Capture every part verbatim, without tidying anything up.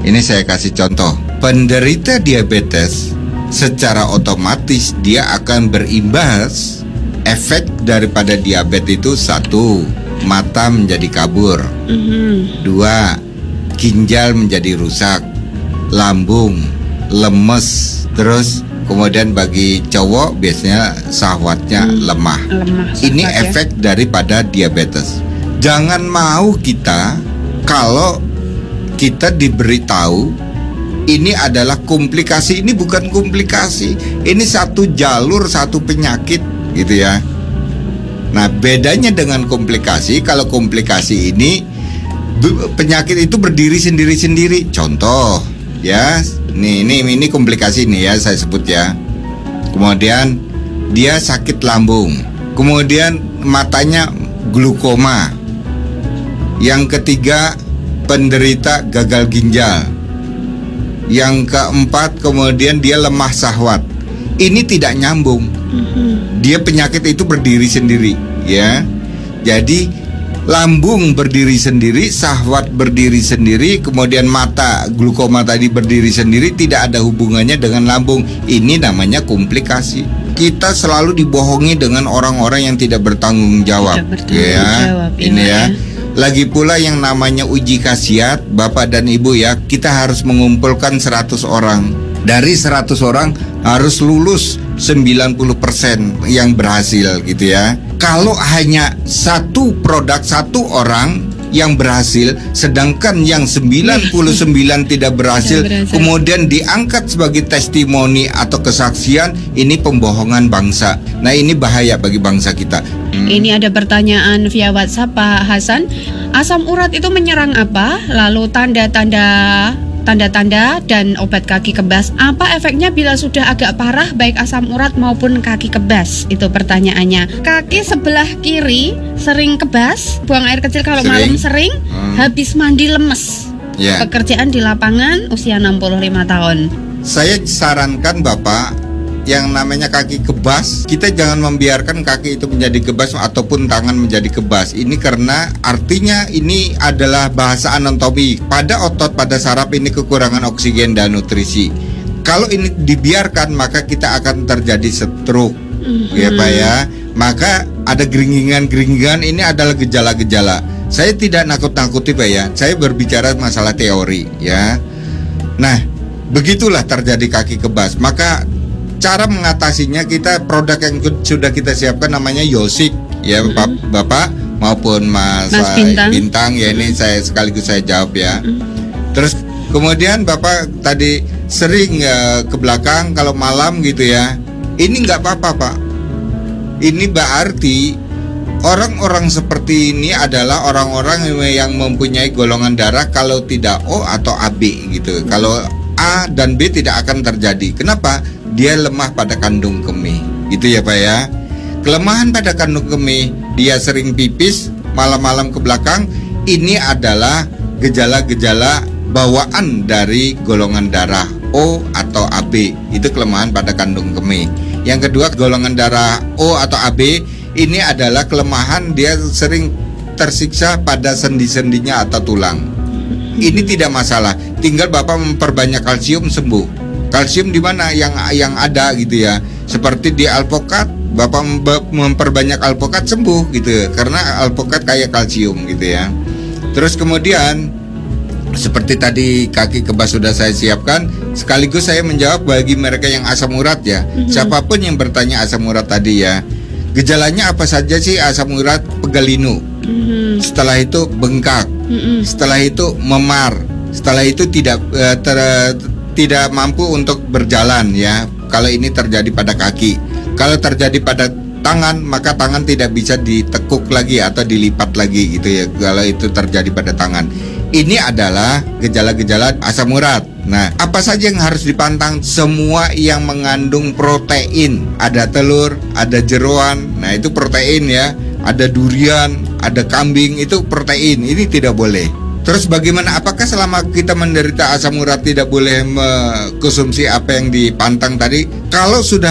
Ini saya kasih contoh. Penderita diabetes secara otomatis dia akan berimbas efek daripada diabetes itu. Satu, mata menjadi kabur. Mm-hmm. Dua, ginjal menjadi rusak, lambung lemes. Terus kemudian bagi cowok biasanya syahwatnya hmm. lemah. lemah Ini ya? Efek daripada diabetes. Jangan mau kita kalau kita diberitahu ini adalah komplikasi. Ini bukan komplikasi, ini satu jalur, satu penyakit gitu ya. Nah, bedanya dengan komplikasi, kalau komplikasi ini penyakit itu berdiri sendiri-sendiri. Contoh ya, nih ini ini komplikasi nih ya saya sebut ya. Kemudian dia sakit lambung, kemudian matanya glukoma. Yang ketiga penderita gagal ginjal. Yang keempat kemudian dia lemah syahwat. Ini tidak nyambung. Dia penyakit itu berdiri sendiri ya. Jadi lambung berdiri sendiri, syahwat berdiri sendiri, kemudian mata glukoma tadi berdiri sendiri, tidak ada hubungannya dengan lambung. Ini namanya komplikasi. Kita selalu dibohongi dengan orang-orang yang tidak bertanggung jawab, tidak bertanggung ya. Jawab, ini ya. ya. Lagi pula yang namanya uji khasiat, Bapak dan Ibu ya, kita harus mengumpulkan seratus orang. Dari seratus orang harus lulus sembilan puluh persen yang berhasil gitu ya. Kalau hanya satu produk satu orang yang berhasil, sedangkan yang sembilan puluh sembilan tidak berhasil, tidak berhasil, kemudian diangkat sebagai testimoni atau kesaksian, ini pembohongan bangsa. Nah, ini bahaya bagi bangsa kita. Hmm. Ini ada pertanyaan via WhatsApp, Pak Hasan. Asam urat itu menyerang apa? Lalu tanda-tanda Tanda-tanda dan obat kaki kebas, apa efeknya bila sudah agak parah baik asam urat maupun kaki kebas? Itu pertanyaannya. Kaki sebelah kiri sering kebas, buang air kecil kalau sering. malam sering, hmm. habis mandi lemes. Yeah. Pekerjaan di lapangan, usia enam puluh lima tahun. Saya sarankan Bapak, yang namanya kaki kebas, kita jangan membiarkan kaki itu menjadi kebas ataupun tangan menjadi kebas. Ini karena artinya ini adalah bahasa anatomi. Pada otot, pada saraf ini kekurangan oksigen dan nutrisi. Kalau ini dibiarkan maka kita akan terjadi stroke, mm-hmm. ya Pak ya. Maka ada geringingan-geringingan, ini adalah gejala-gejala. Saya tidak nakut-nakuti Pak ya. Saya berbicara masalah teori ya. Nah, begitulah terjadi kaki kebas. Maka cara mengatasinya, kita produk yang sudah kita siapkan namanya Yosik ya, mm-hmm. Bapak maupun Mas, Mas Bintang. Bintang ya, ini saya sekaligus saya jawab ya. Mm-hmm. Terus kemudian Bapak tadi sering uh, ke belakang kalau malam gitu ya. Ini nggak apa-apa Pak. Ini berarti orang-orang seperti ini adalah orang-orang yang mempunyai golongan darah kalau tidak O atau A B gitu. Kalau A dan B tidak akan terjadi. Kenapa? Dia lemah pada kandung kemih, gitu ya Pak ya. Kelemahan pada kandung kemih, dia sering pipis malam-malam ke belakang. Ini adalah gejala-gejala bawaan dari golongan darah O atau A B. Itu kelemahan pada kandung kemih. Yang kedua, golongan darah O atau A B ini adalah kelemahan, dia sering tersiksa pada sendi-sendinya atau tulang. Ini tidak masalah, tinggal Bapak memperbanyak kalsium sembuh. Kalsium di mana yang yang ada gitu ya. Seperti di alpukat, Bapak memperbanyak alpukat sembuh gitu. Karena alpukat kaya kalsium gitu ya. Terus kemudian seperti tadi kaki kebas sudah saya siapkan, sekaligus saya menjawab bagi mereka yang asam urat ya. Mm-hmm. Siapapun yang bertanya asam urat tadi ya. Gejalanya apa saja sih asam urat? Pegalinu. Mm-hmm. Setelah itu bengkak. Mm-hmm. Setelah itu memar. Setelah itu tidak uh, ter tidak mampu untuk berjalan ya. Kalau ini terjadi pada kaki. Kalau terjadi pada tangan, maka tangan tidak bisa ditekuk lagi atau dilipat lagi gitu ya. Kalau itu terjadi pada tangan. Ini adalah gejala-gejala asam urat. Nah, apa saja yang harus dipantang? Semua yang mengandung protein. Ada telur, ada jeroan. Nah, itu protein ya. Ada durian, ada kambing, itu protein. Ini tidak boleh. Terus bagaimana, apakah selama kita menderita asam urat tidak boleh mengkonsumsi apa yang dipantang tadi? Kalau sudah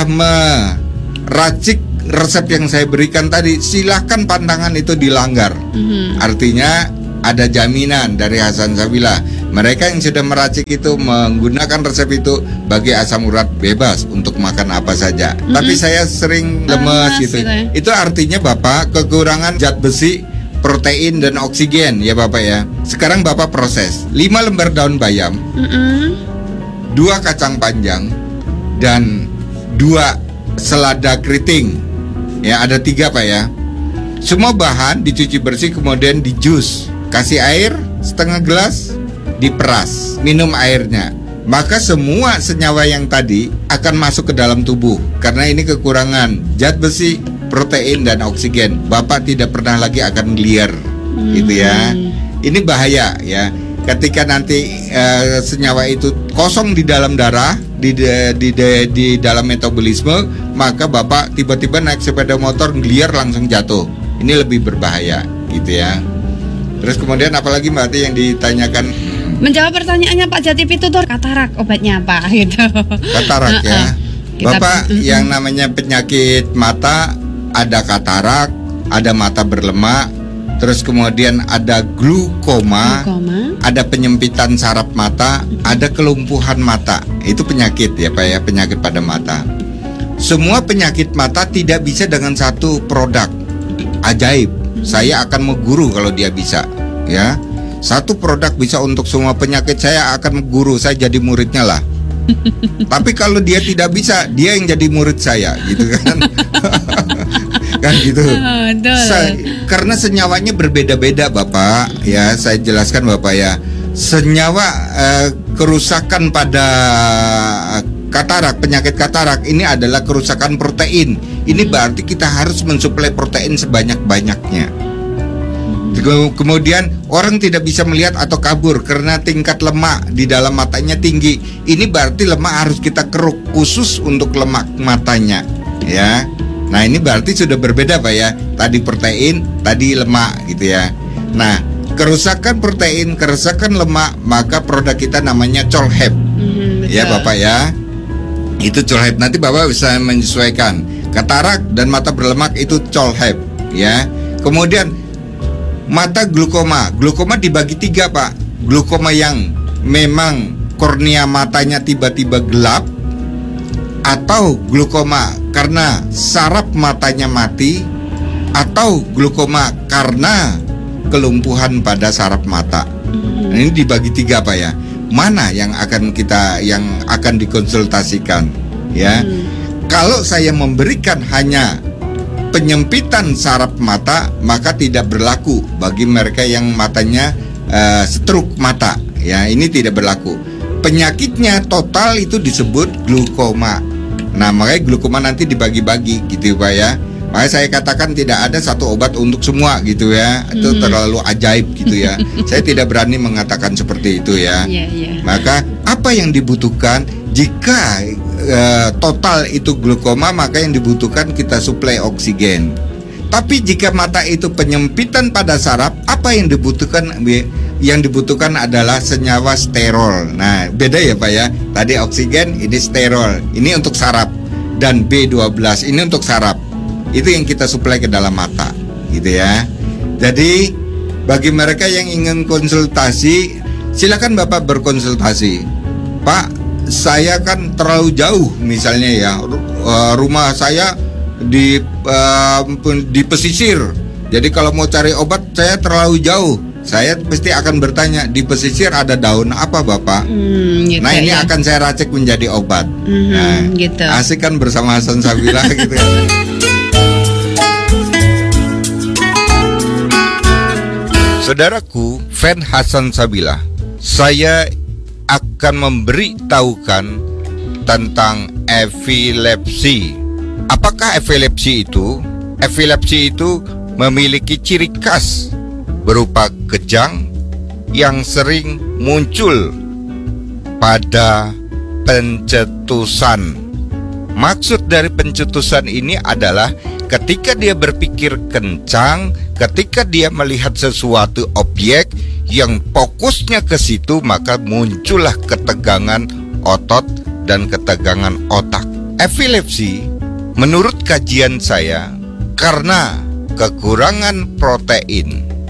meracik resep yang saya berikan tadi, silahkan pantangan itu dilanggar. Mm-hmm. Artinya ada jaminan dari Hasan Sabila. Mereka yang sudah meracik itu menggunakan resep itu bagi asam urat bebas untuk makan apa saja. Mm-hmm. Tapi saya sering lemes, lemes gitu. gitu ya. Itu artinya Bapak kekurangan zat besi, protein dan oksigen ya Bapak ya. Sekarang Bapak proses lima lembar daun bayam, mm-hmm. dua kacang panjang dan dua selada keriting. Ya ada tiga Pak ya. Semua bahan dicuci bersih kemudian di jus. Kasih air setengah gelas, diperas, minum airnya. Maka semua senyawa yang tadi akan masuk ke dalam tubuh. Karena ini kekurangan zat besi, protein dan oksigen. Bapak tidak pernah lagi akan liar, hmm. gitu ya. Ini bahaya ya. Ketika nanti uh, senyawa itu kosong di dalam darah, di di, di di dalam metabolisme, maka Bapak tiba-tiba naik sepeda motor ngeliar langsung jatuh. Ini lebih berbahaya, gitu ya. Terus kemudian apalagi Mbak Ati yang ditanyakan? Menjawab pertanyaannya Pak Jati Pitutur, katarak obatnya apa gitu. Katarak ya. Bapak uh-uh. yang namanya penyakit mata ada katarak, ada mata berlemak, terus kemudian ada glukoma, glukoma. Ada penyempitan saraf mata, ada kelumpuhan mata. Itu penyakit ya Pak ya, penyakit pada mata. Semua penyakit mata tidak bisa dengan satu produk ajaib. Saya akan mengguru kalau dia bisa, ya. Satu produk bisa untuk semua penyakit, saya akan mengguru, saya jadi muridnya lah. Tapi kalau dia tidak bisa, dia yang jadi murid saya, gitu kan? Kan gitu. Saya, karena senyawanya berbeda-beda, Bapak. Ya, saya jelaskan Bapak ya. Senyawa eh, kerusakan pada katarak, penyakit katarak ini adalah kerusakan protein. Ini berarti kita harus mensuplai protein sebanyak-banyaknya. Kemudian orang tidak bisa melihat atau kabur karena tingkat lemak di dalam matanya tinggi. Ini berarti lemak harus kita keruk khusus untuk lemak matanya, ya. Nah ini berarti sudah berbeda Pak ya. Tadi protein, tadi lemak gitu ya. Nah kerusakan protein, kerusakan lemak, maka produk kita namanya Cholhep, mm, ya Bapak ya. Itu Cholhep, nanti Bapak bisa menyesuaikan. Katarak dan mata berlemak itu Cholhep, ya. Kemudian mata glukoma, glukoma dibagi tiga Pak. Glukoma yang memang kornea matanya tiba-tiba gelap, atau glukoma karena saraf matanya mati, atau glukoma karena kelumpuhan pada saraf mata. Nah, ini dibagi tiga Pak ya. Mana yang akan kita yang akan dikonsultasikan, ya? Hmm. Kalau saya memberikan hanya penyempitan saraf mata, maka tidak berlaku bagi mereka yang matanya uh, stroke mata. Ya, ini tidak berlaku. Penyakitnya total itu disebut glukoma. Nah, makanya glukoma nanti dibagi-bagi gitu Pak ya. Makanya saya katakan tidak ada satu obat untuk semua gitu ya. Itu mm-hmm. terlalu ajaib gitu ya. Saya tidak berani mengatakan seperti itu ya. Yeah, yeah. Maka apa yang dibutuhkan jika uh, total itu glukoma, maka yang dibutuhkan kita suplai oksigen. Tapi jika mata itu penyempitan pada saraf, apa yang dibutuhkan? Yang dibutuhkan adalah senyawa sterol. Nah, beda ya Pak ya. Tadi oksigen, ini sterol. Ini untuk saraf. Dan B dua belas ini untuk saraf. Itu yang kita suplai ke dalam mata, gitu ya. Jadi bagi mereka yang ingin konsultasi, silakan Bapak berkonsultasi. Pak, saya kan terlalu jauh misalnya ya, rumah saya di uh, di pesisir. Jadi kalau mau cari obat saya terlalu jauh. Saya pasti akan bertanya, di pesisir ada daun apa Bapak? Hmm, gitu, nah ini ya. Akan saya racik menjadi obat. Mm-hmm, nah, gitu. Asik kan bersama Hasan Sabila gitu. Saudaraku, fan Hasan Sabila, saya akan memberitahukan tentang epilepsi. Apakah epilepsi itu? Epilepsi itu memiliki ciri khas berupa kejang yang sering muncul pada pencetusan. Maksud dari pencetusan ini adalah ketika dia berpikir kencang, ketika dia melihat sesuatu objek yang fokusnya ke situ, maka muncullah ketegangan otot dan ketegangan otak. Epilepsi, menurut kajian saya, karena kekurangan protein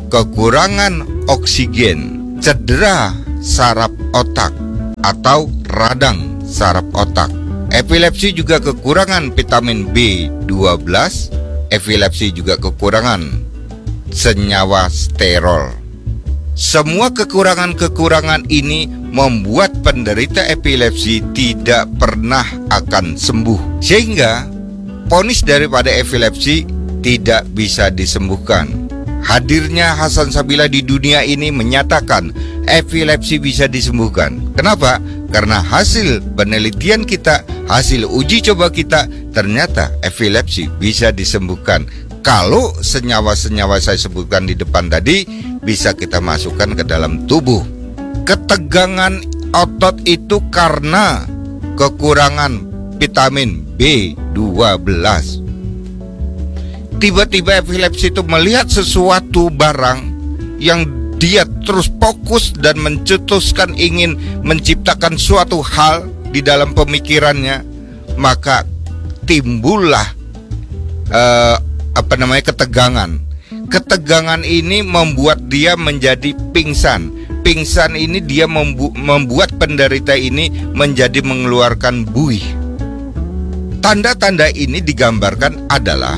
kekurangan oksigen, cedera saraf otak atau radang saraf otak. Epilepsi juga kekurangan vitamin B dua belas. Epilepsi juga kekurangan senyawa sterol. Semua kekurangan-kekurangan ini membuat penderita epilepsi tidak pernah akan sembuh, sehingga vonis daripada epilepsi tidak bisa disembuhkan. Hadirnya Hasan Sabila di dunia ini menyatakan epilepsi bisa disembuhkan. Kenapa? Karena hasil penelitian kita, hasil uji coba kita, ternyata epilepsi bisa disembuhkan. Kalau senyawa-senyawa saya sebutkan di depan tadi bisa kita masukkan ke dalam tubuh. Ketegangan otot itu karena kekurangan vitamin B dua belas. Tiba-tiba epilepsi itu melihat sesuatu barang yang dia terus fokus dan mencetuskan ingin menciptakan suatu hal di dalam pemikirannya, maka timbullah uh, apa namanya ketegangan. Ketegangan ini membuat dia menjadi pingsan. Pingsan ini dia membu- membuat penderita ini menjadi mengeluarkan buih. Tanda-tanda ini digambarkan adalah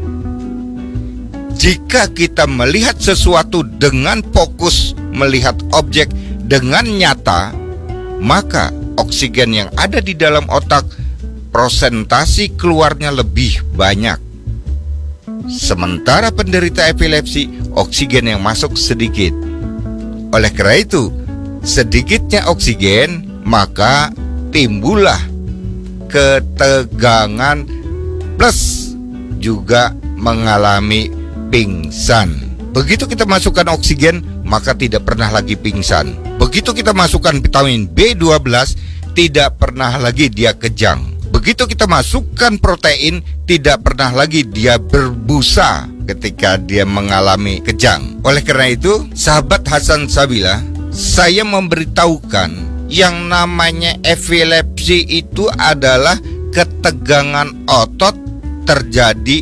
jika kita melihat sesuatu dengan fokus, melihat objek dengan nyata, maka oksigen yang ada di dalam otak prosentasi keluarnya lebih banyak. Sementara penderita epilepsi, oksigen yang masuk sedikit. Oleh karena itu, sedikitnya oksigen, maka timbullah ketegangan plus juga mengalami pingsan. Begitu kita masukkan oksigen, maka tidak pernah lagi pingsan. Begitu kita masukkan vitamin B dua belas, tidak pernah lagi dia kejang. Begitu kita masukkan protein, tidak pernah lagi dia berbusa ketika dia mengalami kejang. Oleh karena itu, sahabat Hasan Sabila, saya memberitahukan yang namanya epilepsi itu adalah ketegangan otot terjadi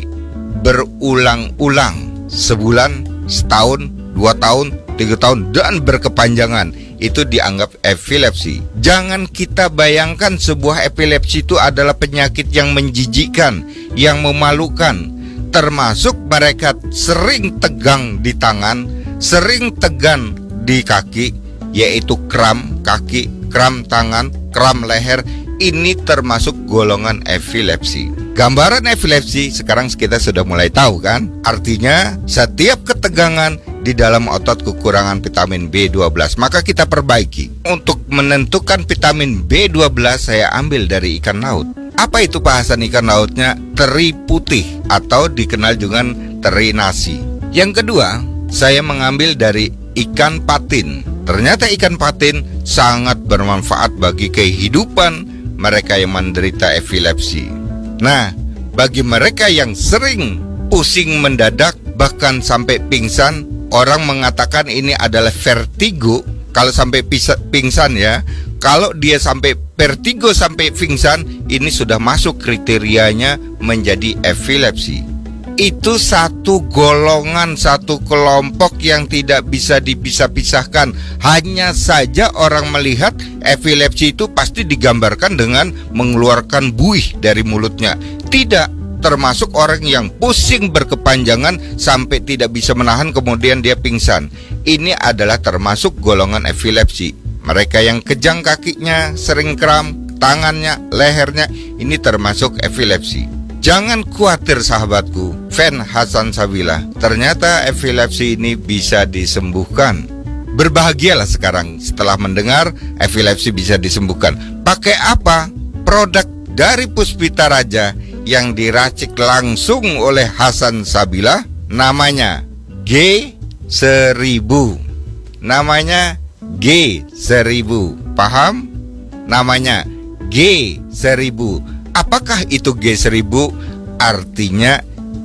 berulang-ulang, sebulan, setahun, dua tahun, tiga tahun, dan berkepanjangan. Itu dianggap epilepsi. Jangan kita bayangkan sebuah epilepsi itu adalah penyakit yang menjijikkan, yang memalukan. Termasuk mereka sering tegang di tangan, sering tegang di kaki, yaitu kram kaki, kram tangan, kram leher. Ini termasuk golongan epilepsi. Gambaran epilepsi sekarang kita sudah mulai tahu kan? Artinya setiap ketegangan di dalam otot kekurangan vitamin B dua belas, maka kita perbaiki. Untuk menentukan vitamin B dua belas saya ambil dari ikan laut. Apa itu bahasan ikan lautnya? Teri putih atau dikenal juga teri nasi. Yang kedua, saya mengambil dari ikan patin. Ternyata ikan patin sangat bermanfaat bagi kehidupan mereka yang menderita epilepsi. Nah, bagi mereka yang sering pusing mendadak bahkan sampai pingsan, orang mengatakan ini adalah vertigo. Kalau sampai pisa, pingsan ya, kalau dia sampai vertigo sampai pingsan, ini sudah masuk kriterianya menjadi epilepsi. Itu satu golongan, satu kelompok yang tidak bisa dipisah-pisahkan. Hanya saja orang melihat epilepsi itu pasti digambarkan dengan mengeluarkan buih dari mulutnya. Tidak, termasuk orang yang pusing berkepanjangan sampai tidak bisa menahan kemudian dia pingsan. Ini adalah termasuk golongan epilepsi. Mereka yang kejang kakinya, sering kram, tangannya, lehernya, ini termasuk epilepsi. Jangan khawatir sahabatku, fan Hasan Sabila. Ternyata epilepsi ini bisa disembuhkan. Berbahagialah sekarang setelah mendengar epilepsi bisa disembuhkan. Pakai apa? Produk dari Puspita Raja yang diracik langsung oleh Hasan Sabila. Namanya G seribu. Namanya G seribu. Paham? Namanya G seribu. Apakah itu G seribu? Artinya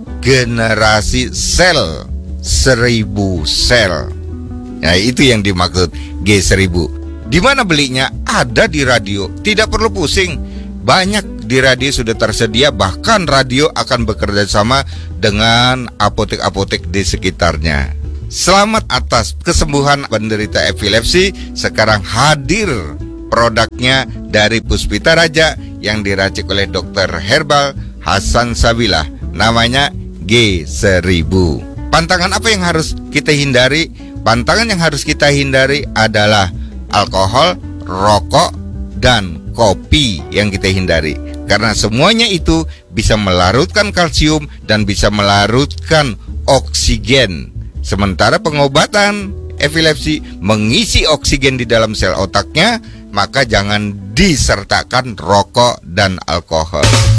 generasi sel, seribu sel. Nah, itu yang dimaksud G seribu. Di mana belinya? Ada di radio. Tidak perlu pusing. Banyak di radio sudah tersedia. Bahkan radio akan bekerja sama dengan apotek-apotek di sekitarnya. Selamat atas kesembuhan penderita epilepsi. Sekarang hadir produknya dari Puspita Raja yang diracik oleh dokter herbal Hasan Sabilah. Namanya G seribu. Pantangan apa yang harus kita hindari? Pantangan yang harus kita hindari adalah alkohol, rokok, dan kopi yang kita hindari. Karena semuanya itu bisa melarutkan kalsium dan bisa melarutkan oksigen. Sementara pengobatan epilepsi mengisi oksigen di dalam sel otaknya, maka jangan disertakan rokok dan alkohol.